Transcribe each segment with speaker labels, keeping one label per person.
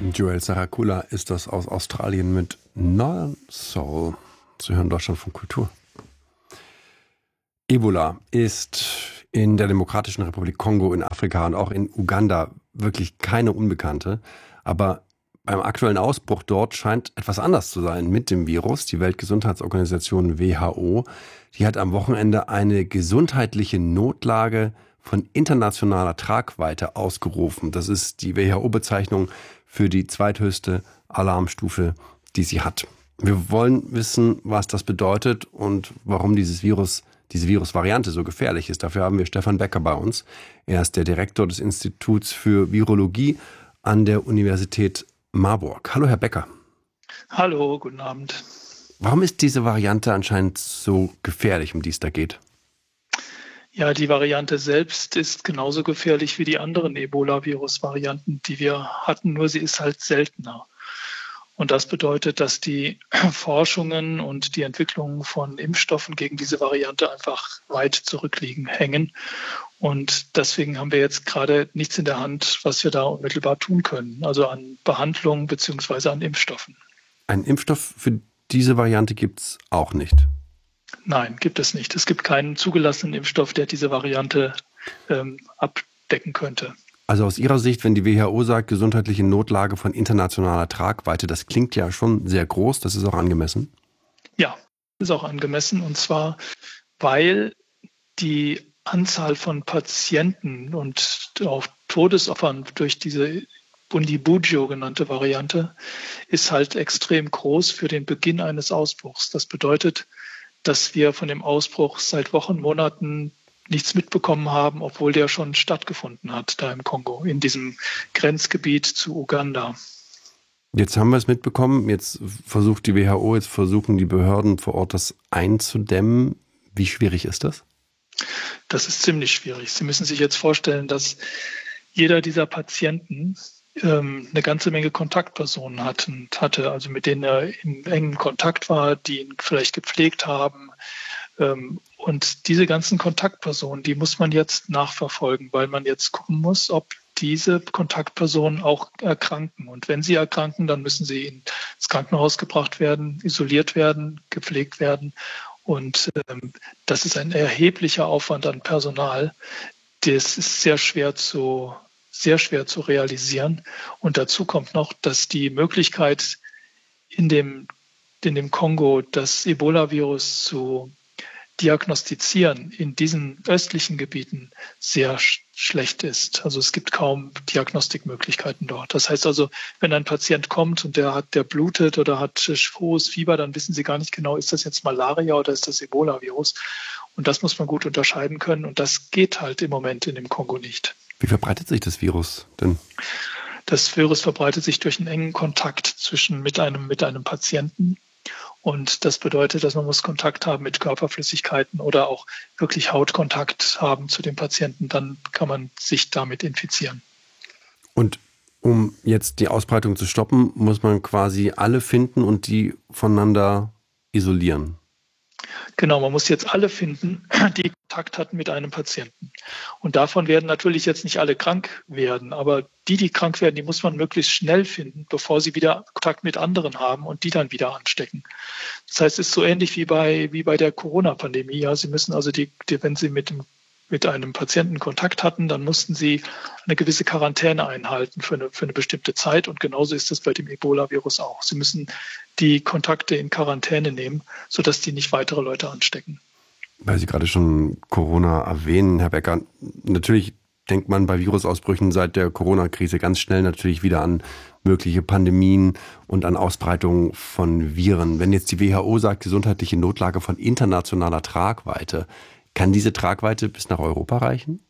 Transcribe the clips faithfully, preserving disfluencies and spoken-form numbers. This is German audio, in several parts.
Speaker 1: Joel Saracula ist das aus Australien mit Northern Soul. Sie hören Deutschland von Kultur. Ebola ist in der Demokratischen Republik Kongo, in Afrika und auch in Uganda wirklich keine Unbekannte. Aber beim aktuellen Ausbruch dort scheint etwas anders zu sein mit dem Virus. Die Weltgesundheitsorganisation W H O, die hat am Wochenende eine gesundheitliche Notlage von internationaler Tragweite ausgerufen. Das ist die W H O-Bezeichnung für die zweithöchste Alarmstufe, die sie hat. Wir wollen wissen, was das bedeutet und warum dieses Virus, diese Virusvariante so gefährlich ist. Dafür haben wir Stefan Becker bei uns. Er ist der Direktor des Instituts für Virologie an der Universität Marburg. Hallo, Herr Becker.
Speaker 2: Hallo, guten Abend.
Speaker 1: Warum ist diese Variante anscheinend so gefährlich, um die es da geht?
Speaker 2: Ja, die Variante selbst ist genauso gefährlich wie die anderen Ebola-Virus-Varianten, die wir hatten, nur sie ist halt seltener. Und das bedeutet, dass die Forschungen und die Entwicklung von Impfstoffen gegen diese Variante einfach weit zurückliegen, hängen. Und deswegen haben wir jetzt gerade nichts in der Hand, was wir da unmittelbar tun können, also an Behandlung beziehungsweise an Impfstoffen.
Speaker 1: Einen Impfstoff für diese Variante gibt es auch nicht?
Speaker 2: Nein, gibt es nicht. Es gibt keinen zugelassenen Impfstoff, der diese Variante ähm, abdecken könnte.
Speaker 1: Also aus Ihrer Sicht, wenn die W H O sagt, gesundheitliche Notlage von internationaler Tragweite, das klingt ja schon sehr groß, das ist auch angemessen?
Speaker 2: Ja, ist auch angemessen, und zwar, weil die Anzahl von Patienten und auch Todesopfern durch diese Bundibugyo genannte Variante ist halt extrem groß für den Beginn eines Ausbruchs. Das bedeutet, dass wir von dem Ausbruch seit Wochen, Monaten nichts mitbekommen haben, obwohl der schon stattgefunden hat, da im Kongo, in diesem Grenzgebiet zu Uganda.
Speaker 1: Jetzt haben wir es mitbekommen, jetzt versucht die W H O, jetzt versuchen die Behörden vor Ort das einzudämmen. Wie schwierig ist das?
Speaker 2: Das ist ziemlich schwierig. Sie müssen sich jetzt vorstellen, dass jeder dieser Patienten ähm, eine ganze Menge Kontaktpersonen hat und hatte, also mit denen er in engem Kontakt war, die ihn vielleicht gepflegt haben. Ähm, und diese ganzen Kontaktpersonen, die muss man jetzt nachverfolgen, weil man jetzt gucken muss, ob diese Kontaktpersonen auch erkranken. Und wenn sie erkranken, dann müssen sie ins Krankenhaus gebracht werden, isoliert werden, gepflegt werden. Und ähm, das ist ein erheblicher Aufwand an Personal. Das ist sehr schwer zu, sehr schwer zu realisieren. Und dazu kommt noch, dass die Möglichkeit, in dem, in dem Kongo das Ebola-Virus zu diagnostizieren in diesen östlichen Gebieten sehr sch- schlecht ist. Also es gibt kaum Diagnostikmöglichkeiten dort. Das heißt also, wenn ein Patient kommt und der hat, der blutet oder hat hohes Fieber, dann wissen sie gar nicht genau, ist das jetzt Malaria oder ist das Ebola-Virus? Und das muss man gut unterscheiden können. Und das geht halt im Moment in dem Kongo nicht.
Speaker 1: Wie verbreitet sich das Virus denn?
Speaker 2: Das Virus verbreitet sich durch einen engen Kontakt zwischen mit einem, mit einem Patienten. Und das bedeutet, dass man muss Kontakt haben mit Körperflüssigkeiten oder auch wirklich Hautkontakt haben zu dem Patienten. Dann kann man sich damit infizieren.
Speaker 1: Und um jetzt die Ausbreitung zu stoppen, muss man quasi alle finden und die voneinander isolieren.
Speaker 2: Genau, man muss jetzt alle finden, die Kontakt hatten mit einem Patienten. Und davon werden natürlich jetzt nicht alle krank werden, aber die, die krank werden, die muss man möglichst schnell finden, bevor sie wieder Kontakt mit anderen haben und die dann wieder anstecken. Das heißt, es ist so ähnlich wie bei, wie bei der Corona-Pandemie. Ja, Sie müssen also, die, die, wenn Sie mit dem mit einem Patienten Kontakt hatten, dann mussten sie eine gewisse Quarantäne einhalten für eine, für eine bestimmte Zeit. Und genauso ist es bei dem Ebola-Virus auch. Sie müssen die Kontakte in Quarantäne nehmen, sodass die nicht weitere Leute anstecken.
Speaker 1: Weil Sie gerade schon Corona erwähnen, Herr Becker, natürlich denkt man bei Virusausbrüchen seit der Corona-Krise ganz schnell natürlich wieder an mögliche Pandemien und an Ausbreitung von Viren. Wenn jetzt die W H O sagt, gesundheitliche Notlage von internationaler Tragweite, kann diese Tragweite bis nach Europa reichen?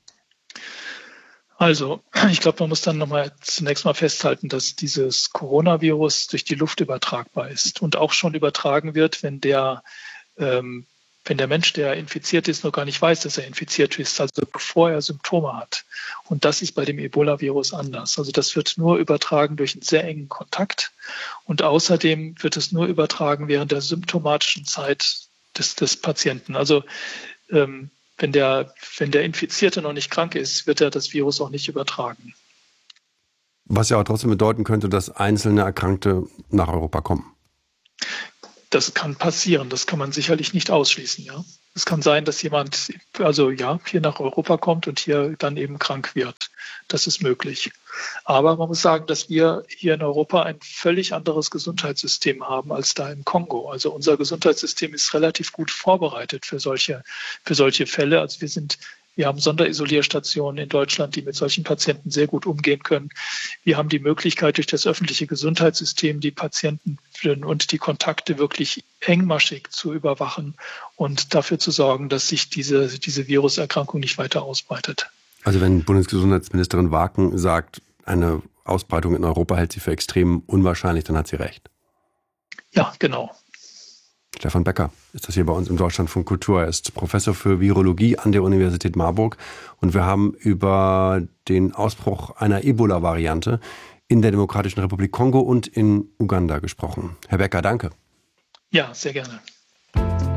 Speaker 2: Also, ich glaube, man muss dann nochmal zunächst mal festhalten, dass dieses Coronavirus durch die Luft übertragbar ist und auch schon übertragen wird, wenn der, ähm, wenn der Mensch, der infiziert ist, noch gar nicht weiß, dass er infiziert ist, also bevor er Symptome hat. Und das ist bei dem Ebola-Virus anders. Also das wird nur übertragen durch einen sehr engen Kontakt und außerdem wird es nur übertragen während der symptomatischen Zeit des, des Patienten. Also ähm, wenn der, wenn der Infizierte noch nicht krank ist, wird er das Virus auch nicht übertragen.
Speaker 1: Was ja auch trotzdem bedeuten könnte, dass einzelne Erkrankte nach Europa kommen.
Speaker 2: Das kann passieren, das kann man sicherlich nicht ausschließen, ja. Es kann sein, dass jemand, also ja, hier nach Europa kommt und hier dann eben krank wird. Das ist möglich. Aber man muss sagen, dass wir hier in Europa ein völlig anderes Gesundheitssystem haben als da im Kongo. Also unser Gesundheitssystem ist relativ gut vorbereitet für solche, für solche Fälle. Also wir sind Wir haben Sonderisolierstationen in Deutschland, die mit solchen Patienten sehr gut umgehen können. Wir haben die Möglichkeit, durch das öffentliche Gesundheitssystem die Patienten und die Kontakte wirklich engmaschig zu überwachen und dafür zu sorgen, dass sich diese, diese Viruserkrankung nicht weiter ausbreitet.
Speaker 1: Also wenn Bundesgesundheitsministerin Waken sagt, eine Ausbreitung in Europa hält sie für extrem unwahrscheinlich, dann hat sie recht.
Speaker 2: Ja, genau.
Speaker 1: Stefan Becker ist das hier bei uns im Deutschlandfunk Kultur. Er ist Professor für Virologie an der Universität Marburg und wir haben über den Ausbruch einer Ebola-Variante in der Demokratischen Republik Kongo und in Uganda gesprochen. Herr Becker, danke.
Speaker 2: Ja, sehr gerne.